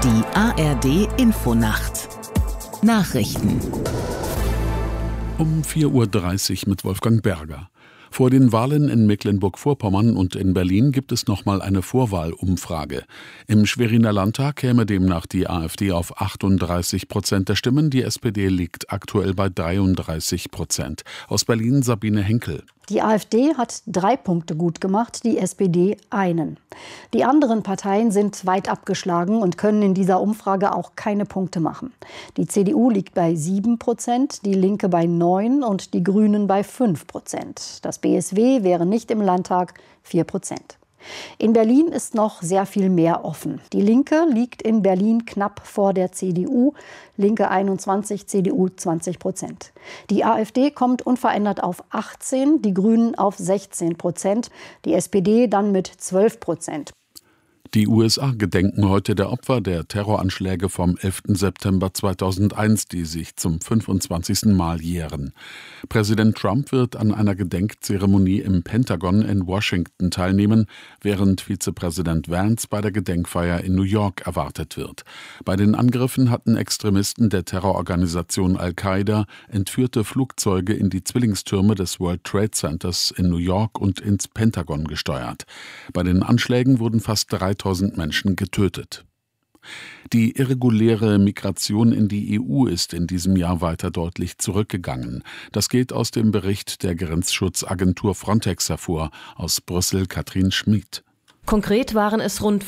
Die ARD Infonacht Nachrichten um 4:30 Uhr mit Wolfgang Berger. Vor den Wahlen in Mecklenburg-Vorpommern und in Berlin gibt es nochmal eine Vorwahlumfrage. Im Schweriner Landtag käme demnach die AfD auf 38% der Stimmen, die SPD liegt aktuell bei 33%. Aus Berlin Sabine Henkel. Die AfD hat 3 Punkte gut gemacht, die SPD einen. Die anderen Parteien sind weit abgeschlagen und können in dieser Umfrage auch keine Punkte machen. Die CDU liegt bei 7%, die Linke bei 9% und die Grünen bei 5%. Das BSW wäre nicht im Landtag 4%. In Berlin ist noch sehr viel mehr offen. Die Linke liegt in Berlin knapp vor der CDU, Linke 21, CDU 20%. Die AfD kommt unverändert auf 18%, die Grünen auf 16%, die SPD dann mit 12%. Die USA gedenken heute der Opfer der Terroranschläge vom 11. September 2001, die sich zum 25. Mal jähren. Präsident Trump wird an einer Gedenkzeremonie im Pentagon in Washington teilnehmen, während Vizepräsident Vance bei der Gedenkfeier in New York erwartet wird. Bei den Angriffen hatten Extremisten der Terrororganisation Al-Qaida entführte Flugzeuge in die Zwillingstürme des World Trade Centers in New York und ins Pentagon gesteuert. Bei den Anschlägen wurden fast 3000 Menschen getötet. Die irreguläre Migration in die EU ist in diesem Jahr weiter deutlich zurückgegangen. Das geht aus dem Bericht der Grenzschutzagentur Frontex hervor. Aus Brüssel Katrin Schmid. Konkret waren es rund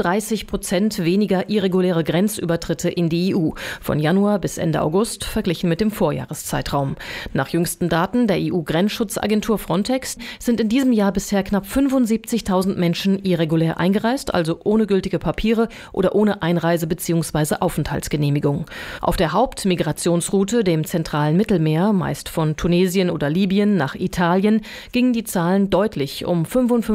35% weniger irreguläre Grenzübertritte in die EU, von Januar bis Ende August verglichen mit dem Vorjahreszeitraum. Nach jüngsten Daten der EU-Grenzschutzagentur Frontex sind in diesem Jahr bisher knapp 75.000 Menschen irregulär eingereist, also ohne gültige Papiere oder ohne Einreise- bzw. Aufenthaltsgenehmigung. Auf der Hauptmigrationsroute, dem zentralen Mittelmeer, meist von Tunesien oder Libyen nach Italien, gingen die Zahlen deutlich um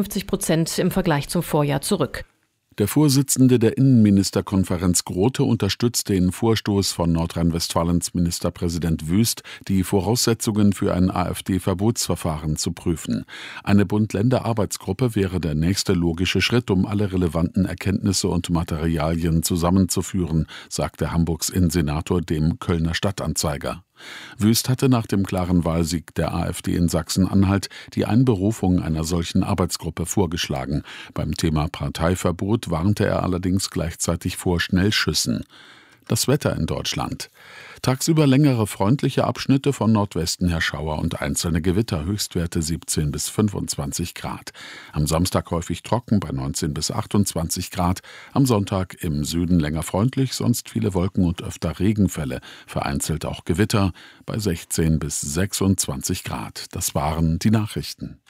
55% im Vergleich zum Vorjahr zurück. Der Vorsitzende der Innenministerkonferenz Grote unterstützt den Vorstoß von Nordrhein-Westfalens Ministerpräsident Wüst, die Voraussetzungen für ein AfD-Verbotsverfahren zu prüfen. Eine Bund-Länder-Arbeitsgruppe wäre der nächste logische Schritt, um alle relevanten Erkenntnisse und Materialien zusammenzuführen, sagte Hamburgs Innensenator dem Kölner Stadtanzeiger. Wüst hatte nach dem klaren Wahlsieg der AfD in Sachsen-Anhalt die Einberufung einer solchen Arbeitsgruppe vorgeschlagen. Beim Thema Parteiverbot warnte er allerdings gleichzeitig vor Schnellschüssen. Das Wetter in Deutschland. Tagsüber längere freundliche Abschnitte von Nordwesten her Schauer und einzelne Gewitter, Höchstwerte 17 bis 25 Grad. Am Samstag häufig trocken bei 19 bis 28 Grad. Am Sonntag im Süden länger freundlich, sonst viele Wolken und öfter Regenfälle, vereinzelt auch Gewitter bei 16 bis 26 Grad. Das waren die Nachrichten.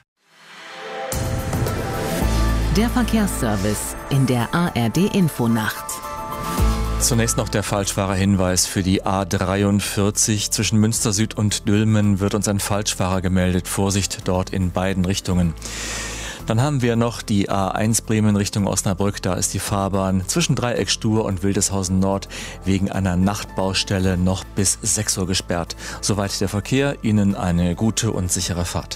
Der Verkehrsservice in der ARD Infonacht. Zunächst noch der Falschfahrerhinweis für die A43. Zwischen Münster Süd und Dülmen wird uns ein Falschfahrer gemeldet. Vorsicht dort in beiden Richtungen. Dann haben wir noch die A1 Bremen Richtung Osnabrück. Da ist die Fahrbahn zwischen Dreieck Stur und Wildeshausen Nord wegen einer Nachtbaustelle noch bis 6 Uhr gesperrt. Soweit der Verkehr. Ihnen eine gute und sichere Fahrt.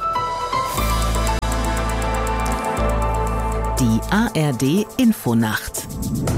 Die ARD Infonacht.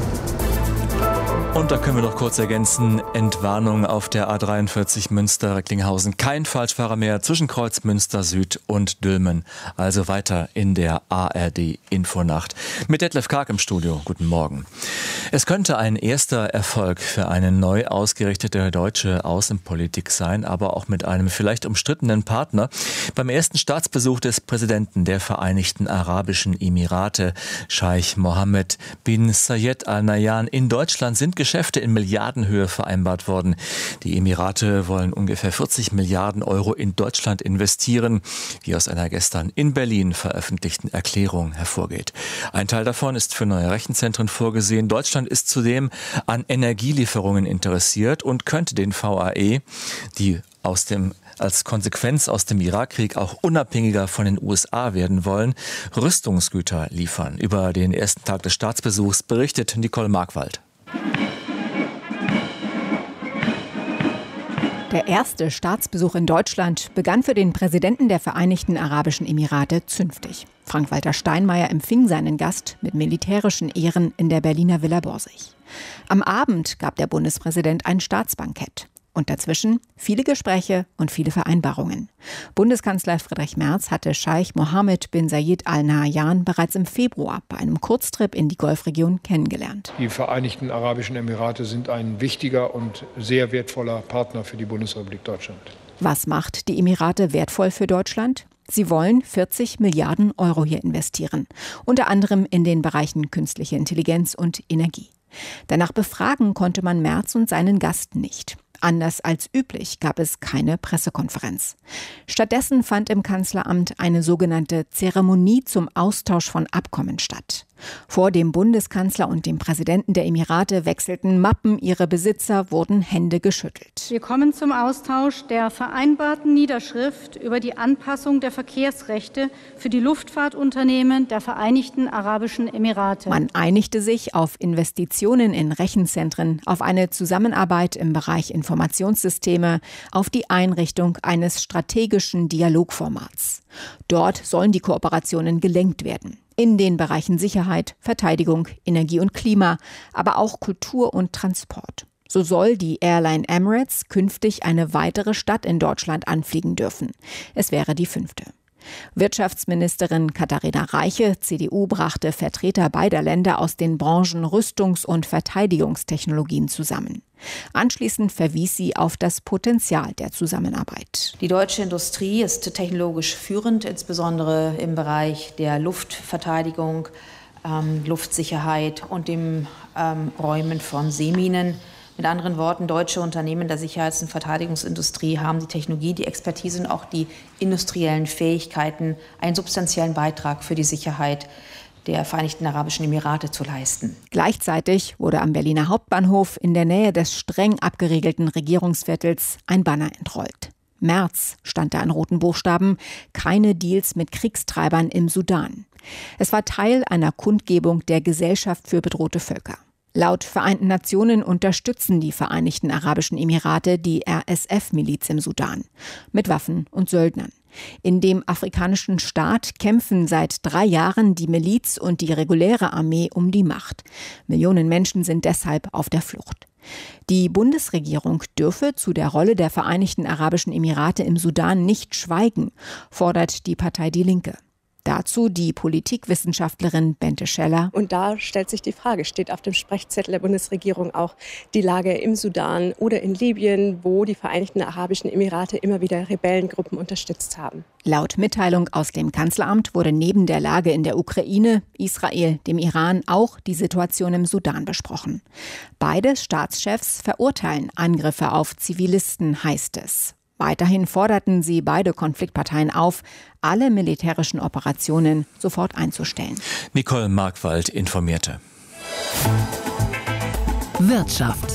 Und da können wir noch kurz ergänzen, Entwarnung auf der A43 Münster-Recklinghausen. Kein Falschfahrer mehr zwischen Kreuz Münster Süd und Dülmen. Also weiter in der ARD Infonacht. Mit Detlef Karg im Studio. Guten Morgen. Es könnte ein erster Erfolg für eine neu ausgerichtete deutsche Außenpolitik sein, aber auch mit einem vielleicht umstrittenen Partner. Beim ersten Staatsbesuch des Präsidenten der Vereinigten Arabischen Emirate, Scheich Mohammed bin Zayed Al Nahyan, in Deutschland sind Geschäfte in Milliardenhöhe vereinbart worden. Die Emirate wollen ungefähr 40 Milliarden Euro in Deutschland investieren, wie aus einer gestern in Berlin veröffentlichten Erklärung hervorgeht. Ein Teil davon ist für neue Rechenzentren vorgesehen. Deutschland ist zudem an Energielieferungen interessiert und könnte den VAE, die als Konsequenz aus dem Irakkrieg auch unabhängiger von den USA werden wollen, Rüstungsgüter liefern. Über den ersten Tag des Staatsbesuchs berichtet Nicole Markwald. Der erste Staatsbesuch in Deutschland begann für den Präsidenten der Vereinigten Arabischen Emirate zünftig. Frank-Walter Steinmeier empfing seinen Gast mit militärischen Ehren in der Berliner Villa Borsig. Am Abend gab der Bundespräsident ein Staatsbankett. Und dazwischen viele Gespräche und viele Vereinbarungen. Bundeskanzler Friedrich Merz hatte Scheich Mohammed bin Zayed Al Nahyan bereits im Februar bei einem Kurztrip in die Golfregion kennengelernt. Die Vereinigten Arabischen Emirate sind ein wichtiger und sehr wertvoller Partner für die Bundesrepublik Deutschland. Was macht die Emirate wertvoll für Deutschland? Sie wollen 40 Milliarden Euro hier investieren, unter anderem in den Bereichen künstliche Intelligenz und Energie. Danach befragen konnte man Merz und seinen Gast nicht. Anders als üblich gab es keine Pressekonferenz. Stattdessen fand im Kanzleramt eine sogenannte Zeremonie zum Austausch von Abkommen statt. Vor dem Bundeskanzler und dem Präsidenten der Emirate wechselten Mappen, ihre Besitzer wurden Hände geschüttelt. Wir kommen zum Austausch der vereinbarten Niederschrift über die Anpassung der Verkehrsrechte für die Luftfahrtunternehmen der Vereinigten Arabischen Emirate. Man einigte sich auf Investitionen in Rechenzentren, auf eine Zusammenarbeit im Bereich Informationssysteme, auf die Einrichtung eines strategischen Dialogformats. Dort sollen die Kooperationen gelenkt werden. In den Bereichen Sicherheit, Verteidigung, Energie und Klima, aber auch Kultur und Transport. So soll die Airline Emirates künftig eine weitere Stadt in Deutschland anfliegen dürfen. Es wäre die 5. Wirtschaftsministerin Katharina Reiche, CDU, brachte Vertreter beider Länder aus den Branchen Rüstungs- und Verteidigungstechnologien zusammen. Anschließend verwies sie auf das Potenzial der Zusammenarbeit. Die deutsche Industrie ist technologisch führend, insbesondere im Bereich der Luftverteidigung, Luftsicherheit und dem Räumen von Seeminen. Mit anderen Worten, deutsche Unternehmen der Sicherheits- und Verteidigungsindustrie haben die Technologie, die Expertise und auch die industriellen Fähigkeiten, einen substanziellen Beitrag für die Sicherheit der Vereinigten Arabischen Emirate zu leisten. Gleichzeitig wurde am Berliner Hauptbahnhof in der Nähe des streng abgeriegelten Regierungsviertels ein Banner entrollt. Merz stand da in roten Buchstaben, keine Deals mit Kriegstreibern im Sudan. Es war Teil einer Kundgebung der Gesellschaft für bedrohte Völker. Laut Vereinten Nationen unterstützen die Vereinigten Arabischen Emirate die RSF-Miliz im Sudan mit Waffen und Söldnern. In dem afrikanischen Staat kämpfen seit 3 Jahren die Miliz und die reguläre Armee um die Macht. Millionen Menschen sind deshalb auf der Flucht. Die Bundesregierung dürfe zu der Rolle der Vereinigten Arabischen Emirate im Sudan nicht schweigen, fordert die Partei Die Linke. Dazu die Politikwissenschaftlerin Bente Scheller. Und da stellt sich die Frage, steht auf dem Sprechzettel der Bundesregierung auch die Lage im Sudan oder in Libyen, wo die Vereinigten Arabischen Emirate immer wieder Rebellengruppen unterstützt haben? Laut Mitteilung aus dem Kanzleramt wurde neben der Lage in der Ukraine, Israel, dem Iran auch die Situation im Sudan besprochen. Beide Staatschefs verurteilen Angriffe auf Zivilisten, heißt es. Weiterhin forderten sie beide Konfliktparteien auf, alle militärischen Operationen sofort einzustellen. Nicole Markwald informierte. Wirtschaft.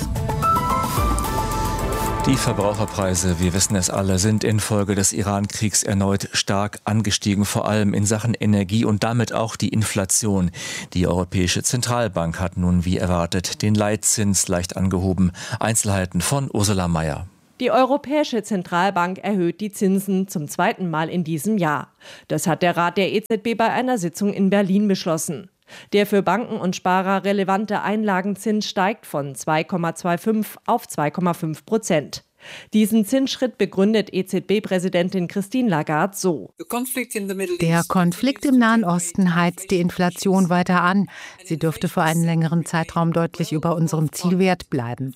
Die Verbraucherpreise, wir wissen es alle, sind infolge des Iran-Kriegs erneut stark angestiegen, vor allem in Sachen Energie und damit auch die Inflation. Die Europäische Zentralbank hat nun wie erwartet den Leitzins leicht angehoben. Einzelheiten von Ursula Mayer. Die Europäische Zentralbank erhöht die Zinsen zum 2. Mal in diesem Jahr. Das hat der Rat der EZB bei einer Sitzung in Berlin beschlossen. Der für Banken und Sparer relevante Einlagenzins steigt von 2,25 auf 2,5%. Diesen Zinsschritt begründet EZB-Präsidentin Christine Lagarde so. Der Konflikt im Nahen Osten heizt die Inflation weiter an. Sie dürfte für einen längeren Zeitraum deutlich über unserem Zielwert bleiben.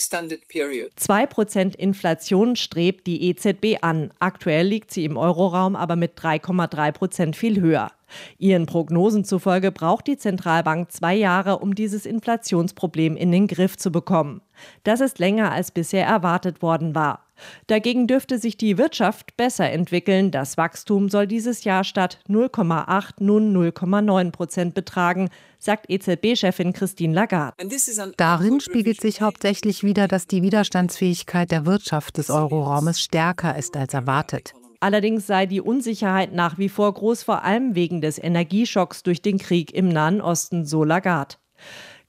2% Inflation strebt die EZB an. Aktuell liegt sie im Euroraum aber mit 3,3% viel höher. Ihren Prognosen zufolge braucht die Zentralbank 2 Jahre, um dieses Inflationsproblem in den Griff zu bekommen. Das ist länger als bisher erwartet worden war. Dagegen dürfte sich die Wirtschaft besser entwickeln. Das Wachstum soll dieses Jahr statt 0,8 nun 0,9% betragen, sagt EZB-Chefin Christine Lagarde. Darin spiegelt sich hauptsächlich wider, dass die Widerstandsfähigkeit der Wirtschaft des Euroraumes stärker ist als erwartet. Allerdings sei die Unsicherheit nach wie vor groß, vor allem wegen des Energieschocks durch den Krieg im Nahen Osten, so Lagarde.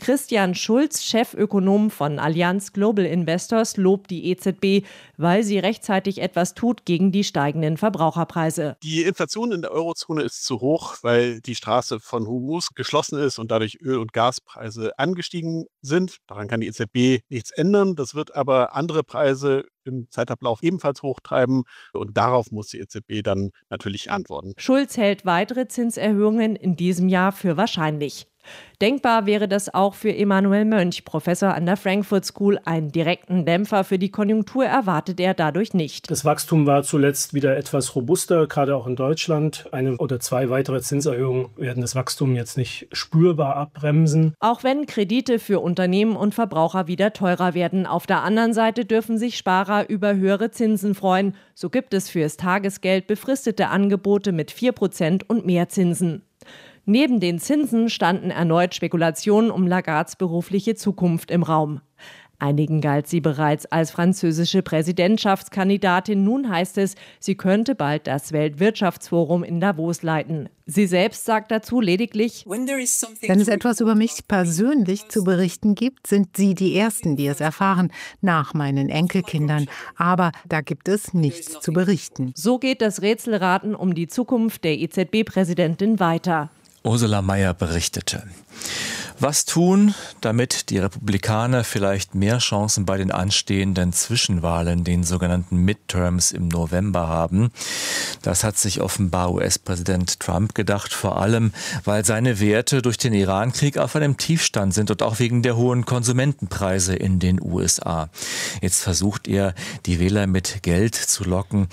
Christian Schulz, Chefökonom von Allianz Global Investors, lobt die EZB, weil sie rechtzeitig etwas tut gegen die steigenden Verbraucherpreise. Die Inflation in der Eurozone ist zu hoch, weil die Straße von Hormuz geschlossen ist und dadurch Öl- und Gaspreise angestiegen sind. Daran kann die EZB nichts ändern. Das wird aber andere Preise im Zeitablauf ebenfalls hochtreiben und darauf muss die EZB dann natürlich antworten. Schulz hält weitere Zinserhöhungen in diesem Jahr für wahrscheinlich. Denkbar wäre das auch für Emanuel Mönch, Professor an der Frankfurt School. Einen direkten Dämpfer für die Konjunktur erwartet er dadurch nicht. Das Wachstum war zuletzt wieder etwas robuster, gerade auch in Deutschland. 1 oder 2 weitere Zinserhöhungen werden das Wachstum jetzt nicht spürbar abbremsen. Auch wenn Kredite für Unternehmen und Verbraucher wieder teurer werden. Auf der anderen Seite dürfen sich Sparer über höhere Zinsen freuen. So gibt es fürs Tagesgeld befristete Angebote mit 4% und mehr Zinsen. Neben den Zinsen standen erneut Spekulationen um Lagardes berufliche Zukunft im Raum. Einigen galt sie bereits als französische Präsidentschaftskandidatin. Nun heißt es, sie könnte bald das Weltwirtschaftsforum in Davos leiten. Sie selbst sagt dazu lediglich: Wenn es etwas über mich persönlich zu berichten gibt, sind Sie die Ersten, die es erfahren, nach meinen Enkelkindern. Aber da gibt es nichts zu berichten. So geht das Rätselraten um die Zukunft der EZB-Präsidentin weiter. Ursula Mayer berichtete. Was tun, damit die Republikaner vielleicht mehr Chancen bei den anstehenden Zwischenwahlen, den sogenannten Midterms im November haben? Das hat sich offenbar US-Präsident Trump gedacht, vor allem, weil seine Werte durch den Iran-Krieg auf einem Tiefstand sind und auch wegen der hohen Konsumentenpreise in den USA. Jetzt versucht er, die Wähler mit Geld zu locken.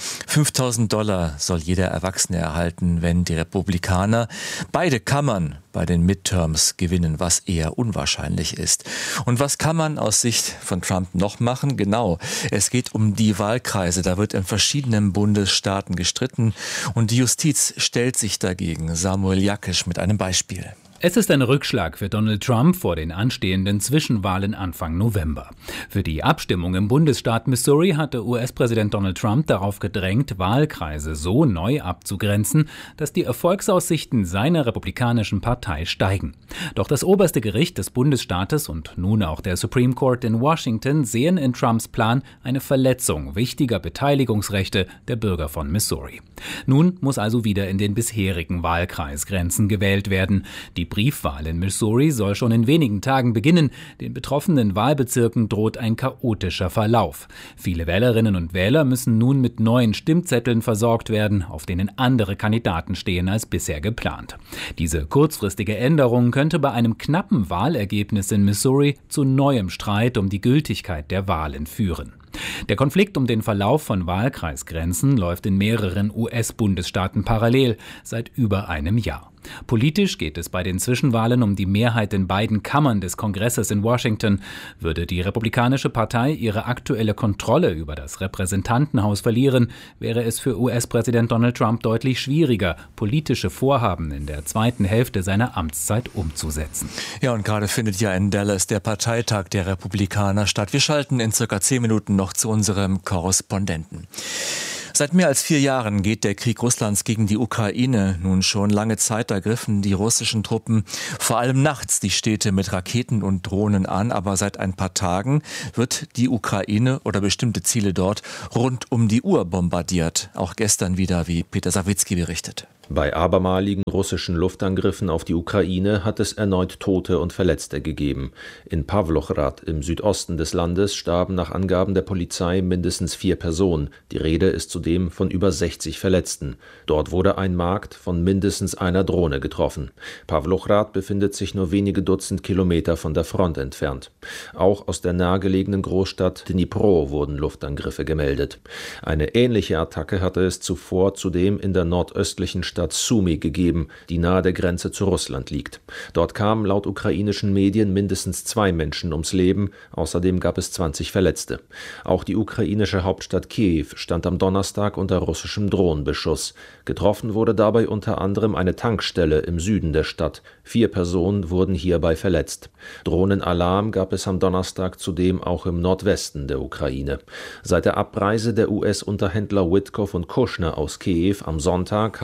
$5.000 soll jeder Erwachsene erhalten, wenn die Republikaner beide Kammern bei den Midterms gewinnen, was eher unwahrscheinlich ist. Und was kann man aus Sicht von Trump noch machen? Genau, es geht um die Wahlkreise. Da wird in verschiedenen Bundesstaaten gestritten und die Justiz stellt sich dagegen. Samuel Jakisch mit einem Beispiel. Es ist ein Rückschlag für Donald Trump vor den anstehenden Zwischenwahlen Anfang November. Für die Abstimmung im Bundesstaat Missouri hatte US-Präsident Donald Trump darauf gedrängt, Wahlkreise so neu abzugrenzen, dass die Erfolgsaussichten seiner republikanischen Partei steigen. Doch das oberste Gericht des Bundesstaates und nun auch der Supreme Court in Washington sehen in Trumps Plan eine Verletzung wichtiger Beteiligungsrechte der Bürger von Missouri. Nun muss also wieder in den bisherigen Wahlkreisgrenzen gewählt werden. Die Briefwahl in Missouri soll schon in wenigen Tagen beginnen. Den betroffenen Wahlbezirken droht ein chaotischer Verlauf. Viele Wählerinnen und Wähler müssen nun mit neuen Stimmzetteln versorgt werden, auf denen andere Kandidaten stehen als bisher geplant. Diese kurzfristige Änderung könnte bei einem knappen Wahlergebnis in Missouri zu neuem Streit um die Gültigkeit der Wahlen führen. Der Konflikt um den Verlauf von Wahlkreisgrenzen läuft in mehreren US-Bundesstaaten parallel seit über einem Jahr. Politisch geht es bei den Zwischenwahlen um die Mehrheit in beiden Kammern des Kongresses in Washington. Würde die Republikanische Partei ihre aktuelle Kontrolle über das Repräsentantenhaus verlieren, wäre es für US-Präsident Donald Trump deutlich schwieriger, politische Vorhaben in der zweiten Hälfte seiner Amtszeit umzusetzen. Ja, und gerade findet ja in Dallas der Parteitag der Republikaner statt. Wir schalten in circa 10 Minuten noch zu unserem Korrespondenten. Seit mehr als 4 Jahren geht der Krieg Russlands gegen die Ukraine. Nun schon lange Zeit, da griffen die russischen Truppen vor allem nachts die Städte mit Raketen und Drohnen an. Aber seit ein paar Tagen wird die Ukraine oder bestimmte Ziele dort rund um die Uhr bombardiert. Auch gestern wieder, wie Peter Sawicki berichtet. Bei abermaligen russischen Luftangriffen auf die Ukraine hat es erneut Tote und Verletzte gegeben. In Pawlochrad im Südosten des Landes starben nach Angaben der Polizei mindestens 4 Personen. Die Rede ist zudem von über 60 Verletzten. Dort wurde ein Markt von mindestens einer Drohne getroffen. Pawlochrad befindet sich nur wenige Dutzend Kilometer von der Front entfernt. Auch aus der nahegelegenen Großstadt Dnipro wurden Luftangriffe gemeldet. Eine ähnliche Attacke hatte es zuvor zudem in der nordöstlichen Stadt Sumy gegeben, die nahe der Grenze zu Russland liegt. Dort kamen laut ukrainischen Medien mindestens 2 Menschen ums Leben, außerdem gab es 20 Verletzte. Auch die ukrainische Hauptstadt Kiew stand am Donnerstag unter russischem Drohnenbeschuss. Getroffen wurde dabei unter anderem eine Tankstelle im Süden der Stadt. 4 Personen wurden hierbei verletzt. Drohnenalarm gab es am Donnerstag zudem auch im Nordwesten der Ukraine. Seit der Abreise der US-Unterhändler Witkoff und Kushner aus Kiew am Sonntag haben sich die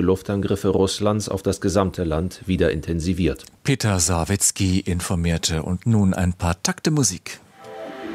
Luftangriffe Russlands auf das gesamte Land wieder intensiviert. Peter Sawicki informierte und nun ein paar Takte Musik.